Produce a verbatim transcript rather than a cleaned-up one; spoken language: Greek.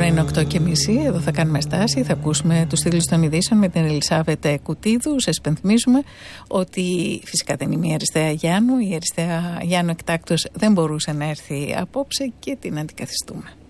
ώρα είναι οκτώ και μισή. Εδώ θα κάνουμε στάση. Θα ακούσουμε τους τίτλους των ειδήσεων με την Ελισάβετ Κουτίδου. Σας υπενθυμίζουμε ότι φυσικά δεν είμαι η Αριστεία Γιάννου. Η Αριστεία Γιάννου εκτάκτως δεν μπορούσε να έρθει απόψε και την αντικαθιστούμε.